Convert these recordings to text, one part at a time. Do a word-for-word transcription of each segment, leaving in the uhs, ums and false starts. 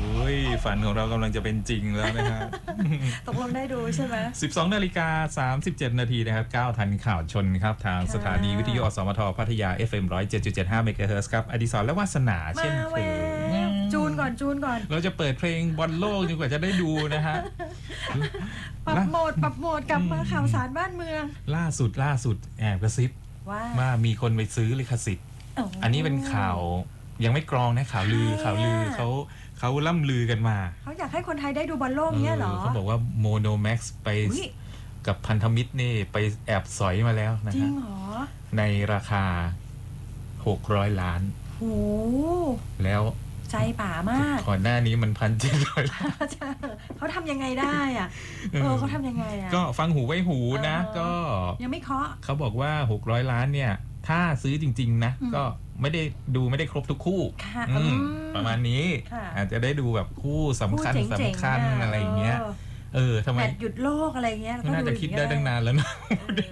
อ้ยฝันของเรากำลังจะเป็นจริงแล้วนะฮะตกลงได้ดูใช่ไหมสิบสองนาฬิกาสามสิบเจ็ดนาทีนะครับเก้าทันข่าวชนครับทางสถานีวิทยุอสมทพัทยา เอฟ เอ็ม หนึ่งร้อยเจ็ดจุดเจ็ดห้า เมกะเฮิรตซ์ครับอดิศรและวาสนาเช่นเคยจูนก่อนจูนก่อนเราจะเปิดเพลงบอลโลกจนกว่าจะได้ดูนะฮะปรับโหมดปรับโหมดกลับมาข่าวสารบ้านเมืองล่าสุดล่าสุดแอบกระซิบว่ามีคนไปซื้อลิขสิทธิ์อันนี้เป็นข่าวยังไม่กรองนะข่าวลือข่าวลือเขาเขาล่ำลือกันมาเขาอยากให้คนไทยได้ดูบอลโลกเนี้ยเหรอเขาบอกว่าโมโนแม็กซ์ไปกับพันธมิตรนี่ไปแอบสอยมาแล้วนะจริงเหรอในราคาหกร้อยล้านโอ้แล้วใจป่ามากก่อนหน้านี้มันพันเจ็ดร้อยล้านเขาทำยังไงได้อ่ะเออเขาทำยังไงอ่ะก็ฟังหูไว้หูนะก็ยังไม่เคาะเขาบอกว่าหกร้อยล้านเนี่ยถ้าซื้อจริงๆนะก็ไม่ได้ดูไม่ได้ครบทุกคู่ประมาณนี้อาจจะได้ดูแบบคู่สำคัญสำคัญอะไรอย่างเงี้ยเออทำไมหยุดโลกอะไรเงี้ยน่าจะคิดได้ตั้งนานแล้วนะ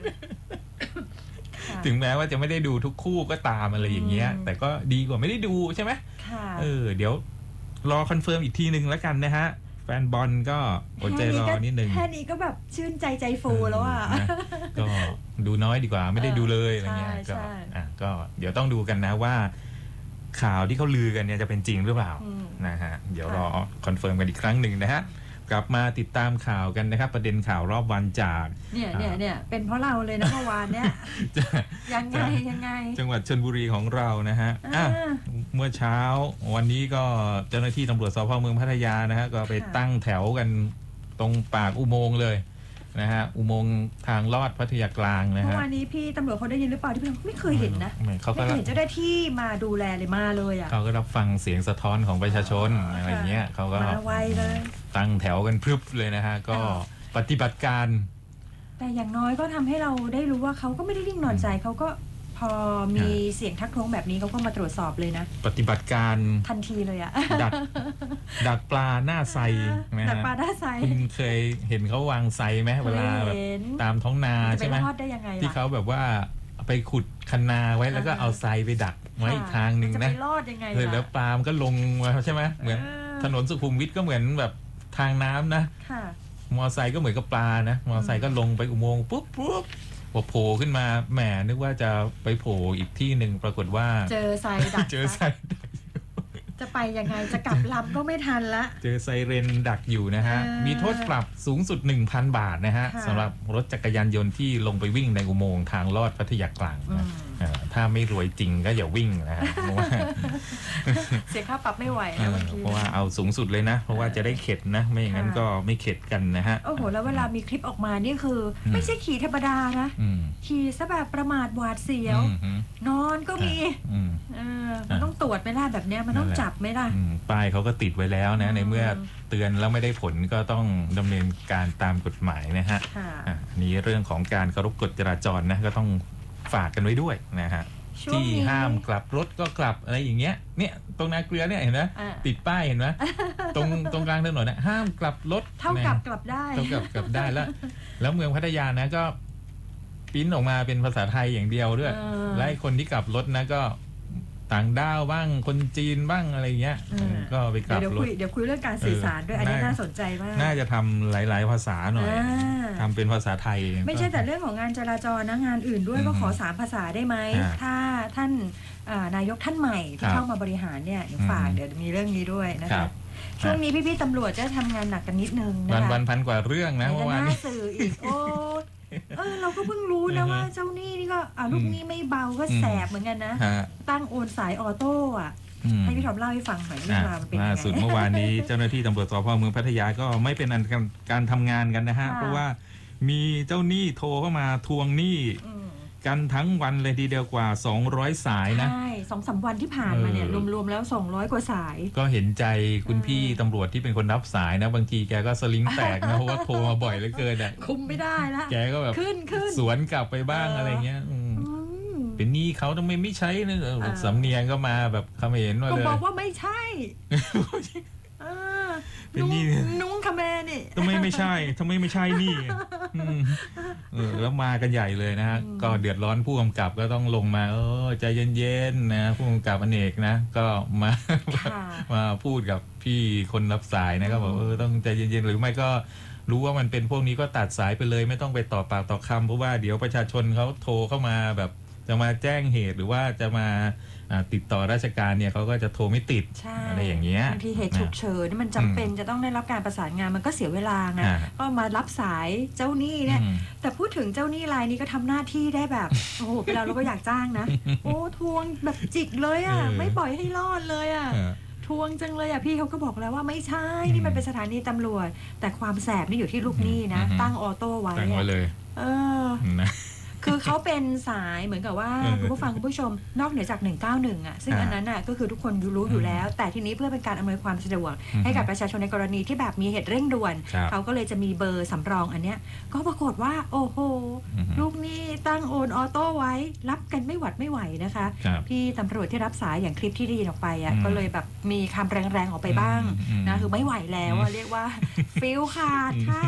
ถึงแม้ว่าจะไม่ได้ดูทุกคู่ก็ตามอะไรอย่างเงี้ยแต่ก็ดีกว่าไม่ได้ดูใช่ไหมเออเดี๋ยวรอคอนเฟิร์มอีกทีนึงแล้วกันนะฮะแฟนบอลก็อดใจรอนิดนึงแค่นี้ก็แบบชื่นใจใจฟูแล้วอ่ะก็ดูน้อยดีกว่าไม่ได้ดูเลยอะไรเงี้ยก็อ่ะก็เดี๋ยวต้องดูกันนะว่าข่าวที่เขาลือกันเนี่ยจะเป็นจริงหรือเปล่านะฮะเดี๋ยวรอคอนเฟิร์มกันอีกครั้งหนึ่งนะฮะกลับมาติดตามข่าวกันนะครับประเด็นข่าวรอบวันจากเนี่ยเนี่ยเนี่ยเป็นเพราะเราเลยนะเมื่อวานเนี่ยยังไงยังไงจังหวัดชลบุรีของเรานะฮะเมื่อเช้าวันนี้ก็เจ้าหน้าที่ตำรวจสภ.เมืองพัทยานะฮะก็ไปตั้งแถวกันตรงปากอุโมงค์เลยนะฮะอุโมงค์ทางลอดพัทยากลางนะฮะเมื่อวานนี้พี่ตำรวจเขาได้ยินหรือเปล่าที่พี่ไม่เคยเห็นนะไม่เคยเห็นเจ้าหน้าที่มาดูแลเลยมาเลยอ่ะเขาก็รับฟังเสียงสะท้อนของประชาชนอะไรเงี้ยเขาก็มาไวเลยตั้งแถวกันพรึบเลยนะฮะก็ปฏิบัติการแต่อย่างน้อยก็ทำให้เราได้รู้ว่าเขาก็ไม่ได้นิ่งนอนใจเขาก็พอมีเสียงทักท้วงแบบนี้เขาก็มาตรวจสอบเลยนะปฏิบัติการทันทีเลยอะดักดักปลาหน้าไซนะฮะดักปลาหน้าไซคุณเคยเห็นเขาวางไซไหมเวลาแบบตามท้องนาใช่ไหมที่เขาแบบว่าไปขุดคันนาไว้แล้วก็เอาไซไปดักไว้อีกทางหนึ่งนะเลยแล้วปลามันก็ลงมาใช่ไหมเหมือนถนนสุขุมวิทก็เหมือนแบบทางน้ำนะมอไซค์ก็เหมือนกับปลานะมอไซค์ก็ลงไปอุโมงค์ปุ๊บปุ๊บพอโผล่ขึ้นมาแหมนึกว่าจะไปโผล่อีกที่หนึ่งปรากฏว่าเจอไซดักเจอไซดักจะไปยังไงจะกลับลำก็ไม่ทันละเจอไซเรนดักอยู่นะฮะมีโทษปรับสูงสุด หนึ่งพัน บาทนะฮะสำหรับรถจักรยานยนต์ที่ลงไปวิ่งในอุโมงค์ทางลอดพัทยากลางถ้าไม่รวยจริงก็อย่าวิ่งนะฮะเพราะว่าเสียค่าปรับไม่ไหวนะบางทีเพราะว่าเอาสูงสุดเลยนะเพราะว่าจะได้เข็ดนะไม่อย่างนั้นก็ไม่เข็ดกันนะฮะโอ้โหแล้วเวลามีคลิปออกมานี่คือไม่ใช่ขี่ธรรมดานะขี่ซะแบบประมาทหวาดเสียวนอนก็มีมันต้องตรวจไหมล่ะแบบเนี้ยมันต้องจับไหมล่ะป้ายเขาก็ติดไว้แล้วนะในเมื่อเตือนแล้วไม่ได้ผลก็ต้องดำเนินการตามกฎหมายนะฮะนี่เรื่องของการเคารพกฎจราจรนะก็ต้องฝากกันไว้ด้วยนะฮะที่ห้ามกลับรถก็กลับอะไรอย่างเงี้ยเนี่ยตรงนาเกลือเนี่ยเห็นไหมติดป้ายเห็นไหมตรงตรงกลางถนนเนี่ยห้ามกลับรถเท่ากับกลับได้เท่ากับกลับได้แล้วแล้วเมืองพัทยานะก็พิมพ์ออกมาเป็นภาษาไทยอย่างเดียวด้วยและคนที่กลับรถนะก็ต่างด้าวบ้างคนจีนบ้างอะไรเงี้ยก็ไปกลับรถเดี๋ยวคุยเรื่องการสื่อสารด้วยอันนี้น่าสนใจมากน่าจะทำหลายๆภาษาหน่อยทำเป็นภาษาไทยไม่ใช่แต่เรื่องของงานจราจรนะงานอื่นด้วยก็ขอสามภาษาได้ไหมถ้าท่านนายกท่านใหม่ที่เข้ามาบริหารเนี่ยฝากเดี๋ยวมีเรื่องนี้ด้วยนะคะช่วงนี้พี่ๆตำรวจจะทำงานหนักกันนิดนึงนะคะวันๆพันกว่าเรื่องนะเมื่อวานสื่ออีกโอ้เออเราก็เพิ่งรู้นะว่าเจ้าหนี้นี่ก็อ่าลูกหนี้ไม่เบาก็แสบเหมือนกันนะตั้งโอนสายออโต้อ่ะให้พี่ทอมเล่าให้ฟังหน่อยว่ามันเป็นยังไงล่าสุดเมื่อวานนี้เจ้าหน้าที่ตำรวจสภ.เมืองพัทยาก็ไม่เป็นอันการทำงานกันนะฮะเพราะว่ามีเจ้าหนี้โทรเข้ามาทวงหนี้กันทั้งวันเลยทีเดียวกว่าสองร้อยสายนะใช่ สองสาม วันที่ผ่านมาเนี่ยรวมๆแล้วสองร้อยกว่าสายก็เห็นใจคุณพี่ตำรวจที่เป็นคนรับสายนะบางทีแกก็สลิงแตกนะเพราะว่าโทรมาบ่อยเหลือเกินอ่ะคุมไม่ได้ละแกก็แบบขึ้นขึ้นสวนกลับไปบ้างอะไรเงี้ยเป็นหนี้เขาทำไมไม่ใช้เนอะสำเนียงก็มาแบบเขมรมาเลยก็บอกว่าไม่ใช่เป็นนี่นุ้งคาเมนี่ทำไมไม่ใช่ทำไมไม่ใช่นี่เออแล้วมากันใหญ่เลยนะฮะก็เดือดร้อนผู้กำกับก็ต้องลงมาเออใจเย็นๆนะผู้กำกับอเนกนะก็มามาพูดกับพี่คนรับสายนะก็บอกเออต้องใจเย็นๆหรือไม่ก็รู้ว่ามันเป็นพวกนี้ก็ตัดสายไปเลยไม่ต้องไปต่อปากต่อคำเพราะว่าเดี๋ยวประชาชนเขาโทรเข้ามาแบบจะมาแจ้งเหตุหรือว่าจะมาติดต่อราชการเนี่ยเขาก็จะโทรไม่ติดอะไรอย่างเงี้ยบางทีเหตุฉุกเฉินมันจำเป็นจะต้องได้รับการประสานงานมันก็เสียเวลาไงก็มารับสายเจ้าหนี้เนี่ยแต่พูดถึงเจ้าหนี้รายนี้ก็ทำหน้าที่ได้แบบโอ้โหเวลาเราก็อยากจ้างนะโอ้ทวงแบบจิกเลยอ่ะไม่ปล่อยให้รอดเลยอ่ะทวงจังเลยอ่ะพี่เขาก็บอกแล้วว่าไม่ใช่นี่มันเป็นสถานีตำรวจแต่ความแสบนี่อยู่ที่ลูกหนี้นะตั้งออโต้ไว้ตั้งไว้เลยเออคือเขาเป็นสายเหมือนกับว่าคุณผู้ฟังคุณผู้ชมนอกเหนือจากหนึ่งเก้าหนึ่งอ่ะซึ่งอันนั้นน่ะก็คือทุกคนรู้อยู่แล้วแต่ทีนี้เพื่อเป็นการอำนวยความสะดวกให้กับประชาชนในกรณีที่แบบมีเหตุเร่งด่วนเขาก็เลยจะมีเบอร์สำรองอันเนี้ยก็ปรากฏว่าโอ้โหลูกหนี้ตั้งโอนออโต้ไว้รับกันไม่หวัดไม่ไหวนะคะพี่ตำรวจที่รับสายอย่างคลิปที่ได้ยินออกไปอ่ะก็เลยแบบมีคำแรงๆออกไปบ้างนะคือไม่ไหวแล้วเรียกว่าฟิลขาดค่ะ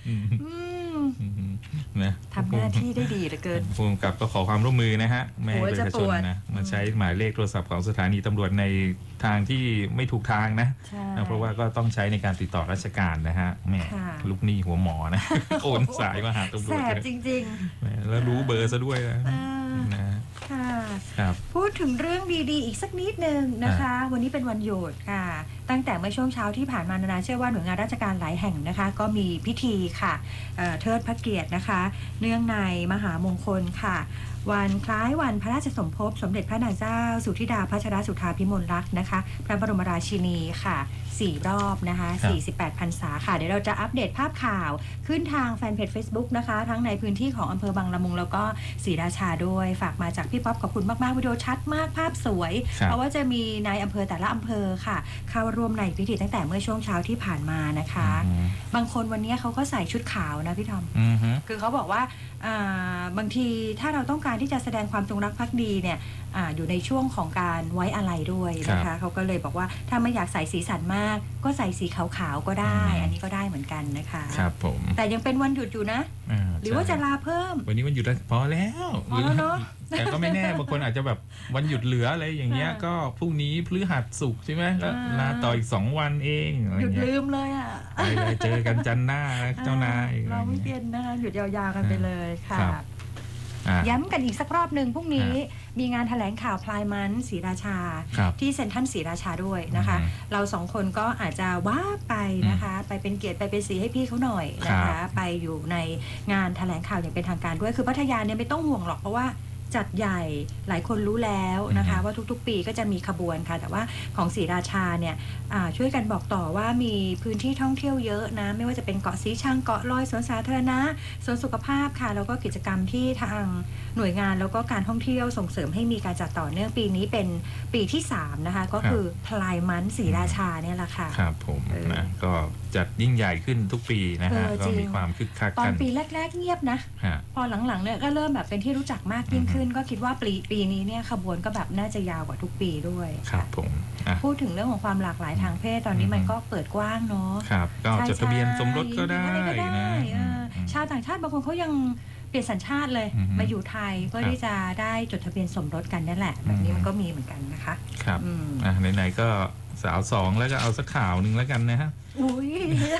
นะทำหน้าที่ได้ดีเหลือเกินผู้กำกับก็ขอความร่วมมือนะฮะแม่ประชาชนนะมาใช้หมายเลขโทรศัพท์ของสถานีตำรวจในทางที่ไม่ถูกทางนะเพราะว่าก็ต้องใช้ในการติดต่อราชการนะฮะแม่ลูกหนี้หัวหมอนะโอนสายมาหาตำรวจแสบจริงๆแล้วรู้เบอร์ซะด้วยนะค่ะพูดถึงเรื่องดีๆอีกสักนิดนึงนะคะวันนี้เป็นวันหยุดค่ะตั้งแต่เมื่อช่วงเช้าที่ผ่านมานานาเชื่อว่าหน่วยงานราชการหลายแห่งนะคะก็มีพิธีค่ะเทิดพระเกียรตินะคะเนื่องในมหามงคลค่ะวันคล้ายวันพระราชสมภพสมเด็จพระนางเจ้าสุธิดาพัชรสุธาภิมลรัตน์นะคะพระบรมราชินีค่ะสี่รอบนะคะสี่สิบแปดพรรษาค่ะเดี๋ยวเราจะอัปเดตภาพข่าวขึ้นทางแฟนเพจ Facebook นะคะทั้งในพื้นที่ของอำเภอบางละมุงแล้วก็ศรีราชาด้วยฝากมาจากพี่ป๊อปขอบคุณมากๆวิดีโอชัดมากภาพสวยเพราะว่าจะมีนายอำเภอแต่ละอำเภอค่ะเข้าร่วมในพิธีตั้งแต่เมื่อช่วงเช้าที่ผ่านมานะคะบางคนวันนี้เขาก็ใส่ชุดขาวนะพี่ทอมคือเขาบอกว่าบางทีถ้าเราต้องการที่จะแสดงความจงรักภักดีเนี่ย อ, อยู่ในช่วงของการไว้อาลัยด้วยนะคะเขาก็เลยบอกว่าถ้าไม่อยากใส่สีสันมากก็ใส่สีขาวๆก็ได้อันนี้ก็ได้เหมือนกันนะคะครับผมแต่ยังเป็นวันหยุดอยู่นะหรือว่าจะลาเพิ่มวันนี้วันหยุดพอแล้วพอแล้วเนาะแต่ก็ไม่แน่บางคนอาจจะแบบวันหยุดเหลืออะไรอย่างเงี้ยก็พรุ่งนี้พฤหัสศุกร์ใช่ไหมก็ลาต่ออีกสองวันเองหยุดลืมเลยอ่ะไปเจอกันจันทร์หน้าเจ้านายเราไม่เย็นนะคะหยุดยาวๆกันไปเลยค่ะย้ำกันอีกสักรอบหนึ่งพรุ่งนี้มีงานแถลงข่าวพลายมันศรีราชาที่เซ็นทรัลศรีราชาด้วยนะคะเราสองคนก็อาจจะว่าไปนะคะไปเป็นเกียรติไปเป็นสีให้พี่เขาหน่อยนะคะไปอยู่ในงานแถลงข่าวอย่างเป็นทางการด้วยคือพัทยาเนี่ยไม่ต้องห่วงหรอกเพราะว่าจัดใหญ่หลายคนรู้แล้วนะคะว่าทุกๆปีก็จะมีขบวนค่ะแต่ว่าของศรีราชาเนี่ยช่วยกันบอกต่อว่ามีพื้นที่ท่องเที่ยวเยอะนะไม่ว่าจะเป็นเกาะสีชังเกาะลอยสวนสาธารณะสวนสุขภาพค่ะแล้วก็กิจกรรมที่ทางหน่วยงานแล้วก็การท่องเที่ยวส่งเสริมให้มีการจัดต่อเนื่องปีนี้เป็นปีที่สามนะคะก็คือพลายมันศรีราชาเนี่ยแหละค่ะครับผมนะก็จัดยิ่งใหญ่ขึ้นทุกปีนะฮะก็มีความคึกคักกันตอนปีแรกๆเงียบนะพอหลังๆเนี่ยก็เริ่มแบบเป็นที่รู้จักมากยิ่งขึ้นก็คิดว่าปีปีนี้เนี่ยขบวนก็แบบน่าจะยาวกว่าทุกปีด้วยครับผมพูดถึงเรื่องของความหลากหลายทางเพศตอนนี้มันก็เปิดกว้างเนาะครับก็จดทะเบียนสมรสก็ได้นะชาวต่างชาติบางคนเขายังเปลี่ยนสัญชาติเลยมาอยู่ไทยเพื่อที่จะได้จดทะเบียนสมรสกันนั่นแหละแบบนี้มันก็มีเหมือนกันนะคะครับอ่ะไหนๆก็สาวสองแล้วก็เอาสักข่าวหนึ่งแล้วกันนะฮะอุ้ย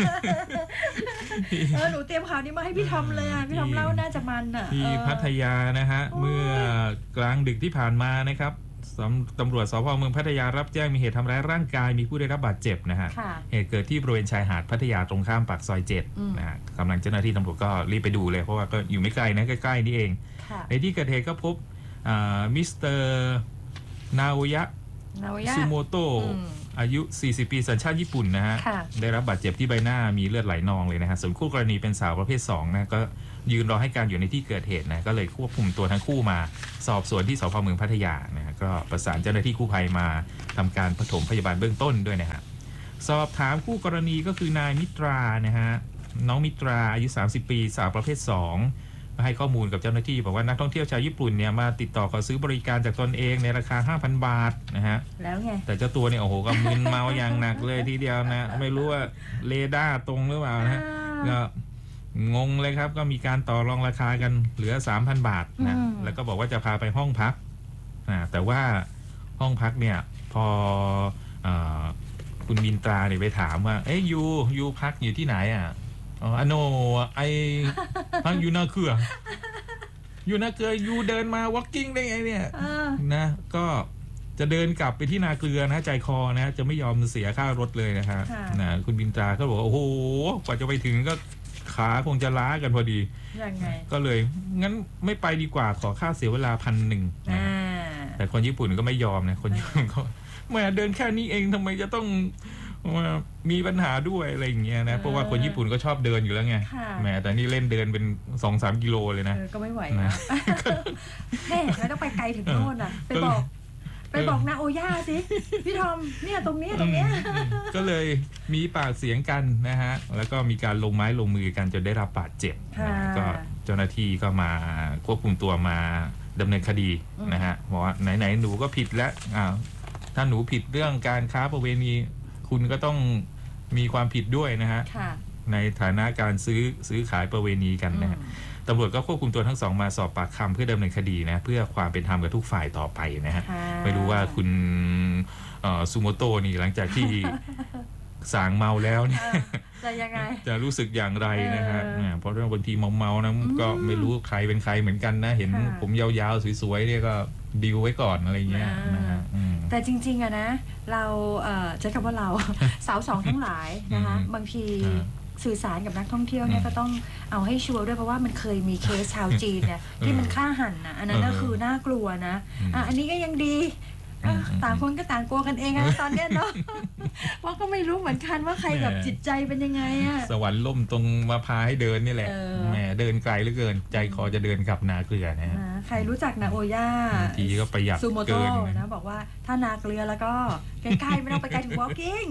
เออหนูเตรียมข่าวนี้มาให้พี่ทอมเลยอ่ะพี่ทอมเล่าน่าจะมันอ่ะที่พัทยานะฮะเมื่อกลางดึกที่ผ่านมานะครับตำรวจสภ.เมืองพัทยารับแจ้งมีเหตุทำร้ายร่างกายมีผู้ได้รับบาดเจ็บนะฮะเหตุเกิดที่บริเวณชายหาดพัทยาตรงข้ามปากซอยเจ็ดนะฮะกำลังเจ้าหน้าที่ตำรวจก็รีบไปดูเลยเพราะว่าก็อยู่ไม่ไกลนะใกล้ๆนี่เองในที่เกิดเหตุก็พบมิสเตอร์นาโอยะซูโมโตะอายุสี่สิบปีสัญชาติญี่ปุ่นนะฮะได้รับบาดเจ็บที่ใบหน้ามีเลือดไหลนองเลยนะฮะส่วนคู่กรณีเป็นสาวประเภทสองนะก็ยืนรอให้การอยู่ในที่เกิดเหตุนะก็เลยควบคุมตัวทั้งคู่มาสอบสวนที่สภ.เมืองพัทยานะฮะก็ประสานเจ้าหน้าที่กู้ภัยมาทำการปฐมพยาบาลเบื้องต้นด้วยนะฮะสอบถามคู่กรณีก็คือนายมิตรานะฮะน้องมิตราอายุสามสิบปีสาวประเภทสองให้ข้อมูลกับเจ้าหน้าที่บอกว่านักท่องเที่ยวชาวญี่ปุ่นเนี่ยมาติดต่อขอซื้อบริการจากตนเองในราคา ห้าพัน บาทนะฮะแล้วไงแต่เจ้าตัวเนี่ยโอ้โหก็มึนเมาอย่างหนักเลยทีเดียวนะไม่รู้ว่าเรดาร์ตรงหรือเปล่านะก็งงเลยครับก็มีการต่อรองราคากันเหลือ สามพัน บาทนะแล้วก็บอกว่าจะพาไปห้องพักนะแต่ว่าห้องพักเนี่ยพอเอ่อคุณมินตราเนี่ยไปถามว่าเอ้ยยูยูพักอยู่ที่ไหนอ่ะอ๋ออโนไอพักอยู่นาเกลืออยู่นาเกลือยูเดินมา walking ได้ไงเนี่ยนะก็จะเดินกลับไปที่นาเกลือนะใจคอนะจะไม่ยอมเสียค่ารถเลยนะครับนะคุณมินตราก็บอกว่าโอ้โหกว่าจะไปถึงก็ขาคงจะล้ากันพอดียังไงก็เลยงั้นไม่ไปดีกว่าขอค่าเสียเวลาพันหนึ่งแต่คนญี่ปุ่นก็ไม่ยอมนะคนญี่ปุ่นก็แหมเดินแค่นี้เองทำไมจะต้องมีปัญหาด้วยอะไรอย่างเงี้ยนะเพราะว่าคนญี่ปุ่นก็ชอบเดินอยู่แล้วไงแหมแต่นี่เล่นเดินเป็น สองถึงสาม กิโลเลยนะก็ไม่ไหวนะแม่แล้วต้องไปไกลถึงโน่นอ่ะไปบอกไปบอกนาโอย่าสิพี่ทอมเนี่ยตรงนี้ตรงเนี้ยก็เลยมีปากเสียงกันนะฮะแล้วก็มีการลงไม้ลงมือกันจนได้รับบาดเจ็บก็เจ้าหน้าที่ก็มาควบคุมตัวมาดำเนินคดีนะฮะบอกว่าไหนๆหนูก็ผิดแล้วอ่าถ้าหนูผิดเรื่องการค้าประเวณีคุณก็ต้องมีความผิดด้วยนะฮะในฐานะการซื้อซื้อขายประเวณีกันนะฮะตำรวจก็ควบคุมตัวทั้งสองมาสอบปากคำเพื่อดำเนินคดีนะเพื่อความเป็นธรรมกับทุกฝ่ายต่อไปนะฮะไม่รู้ว่าคุณซูโมโตะนี่หลังจากที่สางเมาแล้วเนี่ยจะยังไงจะรู้สึกอย่างไรนะฮะเพราะเรื่องบางทีเมาๆนะก็ไม่รู้ใครเป็นใครเหมือนกันนะเห็นผมยาวๆสวยๆเนี่ยก็ดิวไว้ก่อนอะไรเงี้ยนะฮะแต่จริงๆอะนะเราใช้คำว่าเราสาวสองทั้งหลายนะคะบางทีสื่อสารกับนักท่องเที่ยวเนี่ยก็ต้องเอาให้ชัวร์ด้วยเพราะว่ามันเคยมีเคสชาวจีนเนี่ยที่มันฆ่าหันนะอันนั้นก็คือน่ากลัวนะอ่ะอันนี้ก็ยังดีต่างคนก็ต่างกลัวกันเองนะตอนเนี้ยเนาะเพราะก็ไม่รู้เหมือนกันว่าใครแบบจิตใจเป็นยังไงอะสวรรค์ล่มตรงมาพาให้เดินนี่แหละแหมเดินไกลเหลือเกินใจคอจะเดินกลับนาเกลือนะฮะใครรู้จักนาโอย่าทีก็ประหยัดเกินนะบอกว่าถ้านาเกลือแล้วก็ใกล้ๆไม่ต้องไปไกลถึง walking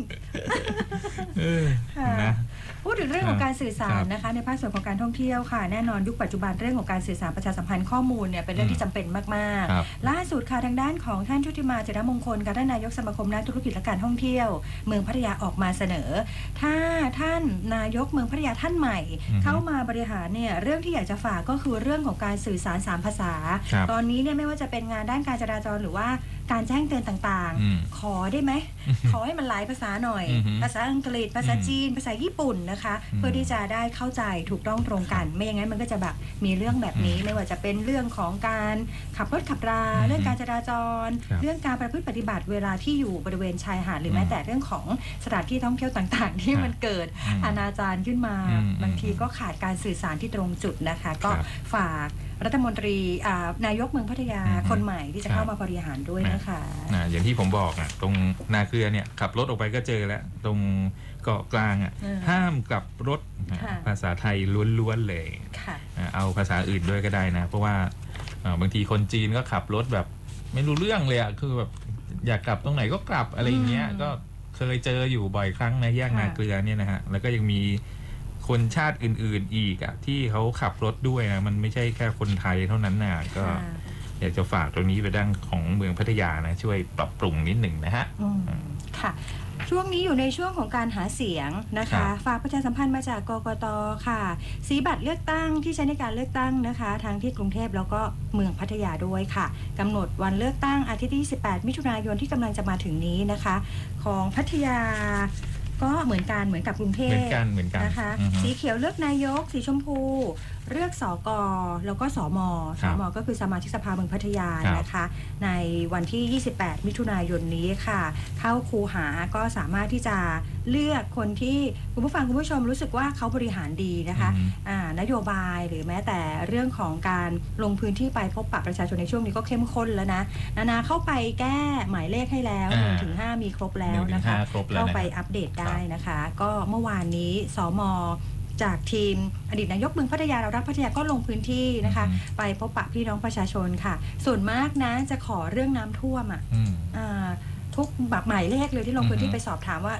นะพูดถึงเรื่องของการสื่อสารนะคะในภาคส่วนของการท่องเที่ยวค่ะแน่นอนยุคปัจจุบันเรื่องของการสื่อสารประชาสัมพันธ์ข้อมูลเนี่ยเป็นเรื่องที่จำเป็นมากๆล่าสุดค่ะทางด้านของท่านชุติมาเจริญมงคลท่านนายกสมาคมนักธุรกิจและการท่องเที่ยวเมืองพัทยาออกมาเสนอถ้าท่านนายกเมืองพัทยาท่านใหม่เข้ามาบริหารเนี่ยเรื่องที่อยากจะฝากก็คือเรื่องของการสื่อสารสามภาษาตอนนี้เนี่ยไม่ว่าจะเป็นงานด้านการจราจรหรือว่าการแจ้งเตือนต่างๆขอได้ไหม ขอให้มันหลายภาษาหน่อยภาษาอังกฤษภาษาจีนภาษาญี่ปุ่นนะคะเพื่อที่จะได้เข้าใจถูกต้องตรงกันไม่อย่างนั้นมันก็จะแบบมีเรื่องแบบนี้ไม่ว่าจะเป็นเรื่องของการขับรถขับราเรื่องการจราจรเรื่องการประพฤติปฏิบัติเวลาที่อยู่บริเวณชายหาดหรือแม้แต่เรื่องของสถานที่ท่องเที่ยวต่างๆที่มันเกิดอนาจารขึ้นมาบางทีก็ขาดการสื่อสารที่ตรงจุดนะคะก็ฝากรัฐมนตรีนายกเมืองพัทยาคนใหม่ที่จะเข้ามาบริหารด้วยนะคะอย่างที่ผมบอกอ่ะตรงนาเกลือเนี่ยขับรถออกไปก็เจอแล้วตรงเกาะกลางอ่ะห้ามกลับรถภาษาไทยล้วนๆเลยเอาภาษาอื่นด้วยก็ได้นะเพราะว่าบางทีคนจีนก็ขับรถแบบไม่รู้เรื่องเลยอ่ะคือแบบอยากกลับตรงไหนก็กลับอะไรอย่างเงี้ยก็เคยเจออยู่บ่อยครั้งนะแยกนาเกลือเนี่ยนะฮะแล้วก็ยังมีคนชาติอื่นๆอีกอ่ะที่เขาขับรถด้วยนะมันไม่ใช่แค่คนไทยเท่านั้นนะก็อยากจะฝากตรงนี้ไปด้านของเมืองพัทยานะช่วยปรับปรุงนิดหนึ่งนะฮะค่ะช่วงนี้อยู่ในช่วงของการหาเสียงนะคะฝากประชาสัมพันธ์มาจากกกต.ค่ะสีบัตรเลือกตั้งที่ใช้ในการเลือกตั้งนะคะทั้งที่กรุงเทพแล้วก็เมืองพัทยาด้วยค่ะกำหนดวันเลือกตั้งอาทิตย์ที่สิบแปดมิถุนายนที่กำลังจะมาถึงนี้นะคะของพัทยาก็เหมือนกันเหมือนกับกรุงเทพเหมือนกันเหมือนกันนะคะสีเขียวเลือกนายกสีชมพูเลือกสกแล้วก็สมสมก็คือสมาชิกสภาเมืองพัทยานะคะในวันที่ยี่สิบแปดมิถุนายนนี้ค่ะเข้าคูหาก็สามารถที่จะเลือกคนที่คุณผู้ฟังคุณผู้ชมรู้สึกว่าเขาบริหารดีนะคะอ่านโยบายหรือแม้แต่เรื่องของการลงพื้นที่ไปพบปะประชาชนในช่วงนี้ก็เข้มข้นแล้วนะนานาเข้าไปแก้หมายเลขให้แล้วหนึ่งถึงห้ามีครบแล้วนะคะเข้าไปอัปเดตได้นะคะก็เมื่อวานนี้สมจากทีมอดีตนายกเมืองพัทยาเรารักพัทยาก็ลงพื้นที่นะคะไปพบปะพี่น้องประชาชนค่ะส่วนมากนะจะขอเรื่องน้ำท่วมอ่ะทุกแบบหมายเลขเลยที่ลงพื้นที่ไปสอบถามว่า